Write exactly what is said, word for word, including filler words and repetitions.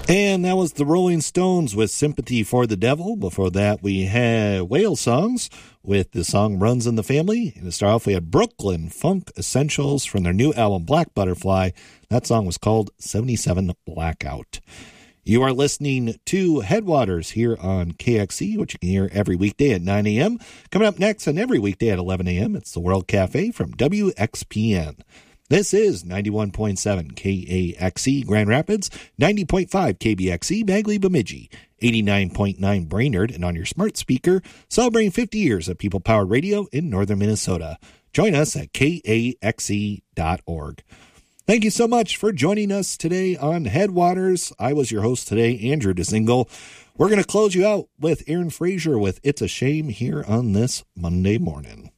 And that was the Rolling Stones with Sympathy for the Devil. Before that, we had Whale Songs with the song Runs in the Family. And to start off, we had Brooklyn Funk Essentials from their new album Black Butterfly. That song was called seventy-seven Blackout. You are listening to Headwaters here on K X E, which you can hear every weekday at nine a.m. Coming up next and every weekday at eleven a.m., it's the World Cafe from W X P N. This is ninety-one point seven K A X E Grand Rapids, ninety point five K B X E Bagley Bemidji, eighty-nine point nine Brainerd, and on your smart speaker, celebrating fifty years of people-powered radio in northern Minnesota. Join us at K A X E dot org. Thank you so much for joining us today on Headwaters. I was your host today, Andrew DeZingle. We're going to close you out with Aaron Frazier with It's a Shame here on this Monday morning.